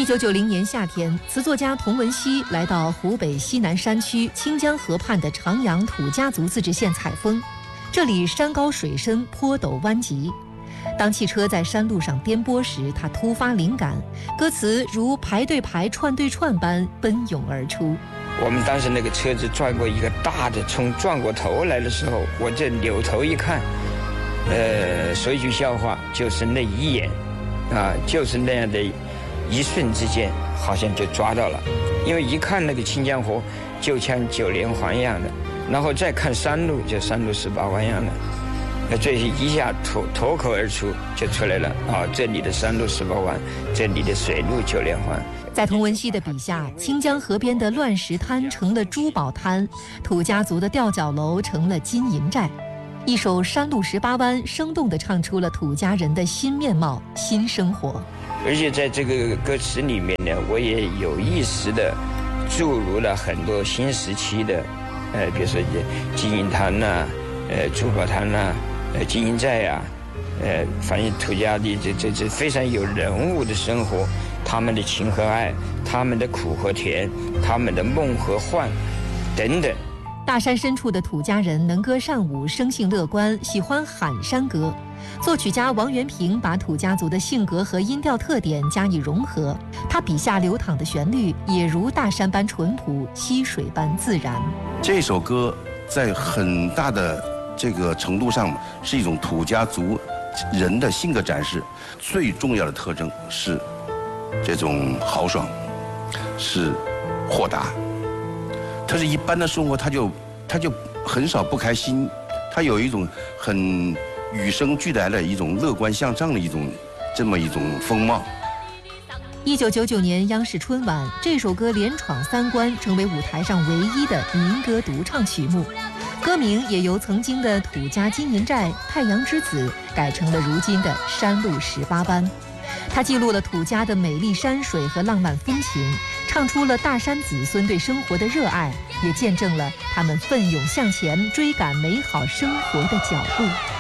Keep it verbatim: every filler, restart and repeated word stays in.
九九零年夏天，词作家童文熙来到湖北西南山区清江河畔的长阳土家族自治县采风。这里山高水深，坡陡弯急。当汽车在山路上颠簸时，他突发灵感，歌词如排对排、串对串般奔涌而出。 我们当时那个车子转过一个大的冲，转过头来的时候，我这扭头一看，呃，说一句笑话，就是那一眼，啊，就是那样的一瞬之间，好像就抓到了。因为一看那个清江河，就像九连环一样的，然后再看山路，就山路十八弯一样的，那这一下脱脱口而出就出来了啊！这里的山路十八弯，这里的水路九连环。 在童文熙的笔下，清江河边的乱石滩成了珠宝滩，土家族的吊脚楼成了金银寨。一首《山路十八弯》生动地唱出了土家人的新面貌、新生活。 而且在这个歌词里面呢，我也有意识地注入了很多新时期的，呃，比如说金银滩呐、啊，呃，珠宝滩呐、啊，呃，金银寨呀、啊，呃，反映土家的这这这非常有人物的生活。他们的情和爱，他们的苦和甜，他们的梦和幻，等等。 大山深处的土家人能歌善舞，生性乐观，喜欢喊山歌。作曲家王元平把土家族的性格和音调特点加以融合，他笔下流淌的旋律也如大山般淳朴，溪水般自然。 这首歌在很大的这个程度上是一种土家族人的性格展示，最重要的特征是这种豪爽，是豁达。他是一般的生活，他就他就很少不开心，他有一种很与生俱来的一种乐观向上的一种这么一种风貌。 一九九九年央视春晚，这首歌连闯三关，成为舞台上唯一的民歌独唱曲目。歌名也由曾经的土家金银寨、太阳之子改成了如今的山路十八弯。它记录了土家的美丽山水和浪漫风情，唱出了大山子孙对生活的热爱，也见证了他们奋勇向前追赶美好生活的脚步。